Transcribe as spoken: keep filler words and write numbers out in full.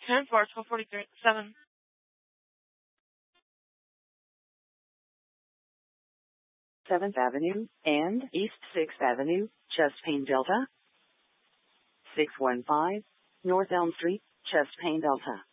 ten four, twelve forty-seven. seventh Avenue and East sixth Avenue, chest pain Delta. six one five, North Elm Street, chest pain Delta.